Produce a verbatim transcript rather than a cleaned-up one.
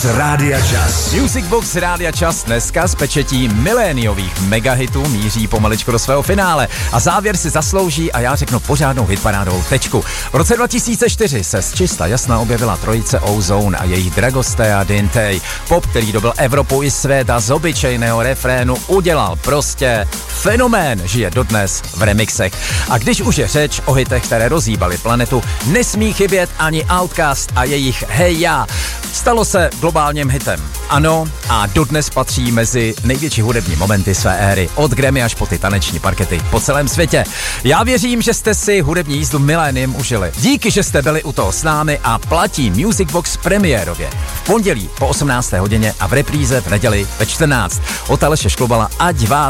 Rádia Čas. Music Box Rádia Čas dneska s pečetí miléniových megahitů míří pomaličku do svého finále a závěr si zaslouží a já řeknu pořádnou hitparádovou tečku. V roce dva tisíce čtyři se z čista jasna objevila trojice Ozone a jejich Dragostea a Dintej. Pop, který dobil Evropu i svět a z obyčejného refrénu udělal prostě fenomén, žije dodnes v remixech. A když už je řeč o hitech, které rozhýbaly planetu, nesmí chybět ani Outkast a jejich Hej já. Stalo se globálním hitem. Ano, a dodnes patří mezi největší hudební momenty své éry. Od Grammy až po ty taneční parkety po celém světě. Já věřím, že jste si hudební jízdu miléniem užili. Díky, že jste byli u toho s námi a platí Music Box premiérově. V pondělí po osmnácté hodině a v repríze v neděli ve čtrnáct. Od Aleše Šklobala, ať vás